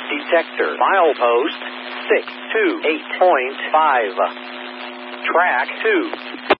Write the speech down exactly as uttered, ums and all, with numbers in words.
detector. Milepost six two eight point five. Track two.